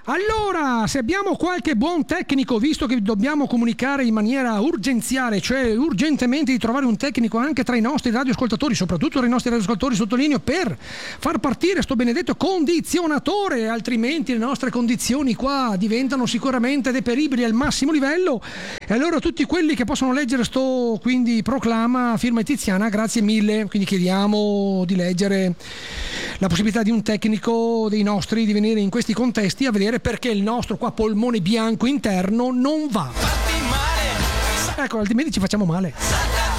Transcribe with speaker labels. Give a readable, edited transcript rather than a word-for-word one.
Speaker 1: Allora, se abbiamo qualche buon tecnico, visto che dobbiamo comunicare in maniera urgenziale, cioè urgentemente di trovare un tecnico anche tra i nostri radioascoltatori, soprattutto tra i nostri radioascoltatori, sottolineo, per far partire sto benedetto condizionatore, altrimenti le nostre condizioni qua diventano sicuramente deperibili al massimo livello. E allora tutti quelli che possono leggere sto quindi proclama firma Tiziana, grazie mille, quindi chiediamo di leggere la possibilità di un tecnico dei nostri di venire in questi contesti a vedere perché il nostro qua polmone bianco interno non va. Ecco, altrimenti ci facciamo male.